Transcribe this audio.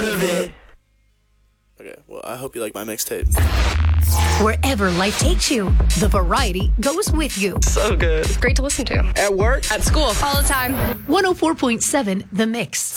of it. Okay, well, I hope you like my mixtape. Wherever life takes you, the variety goes with you. So good. Great to listen to. At work. At school. All the time. 104.7 The Mix.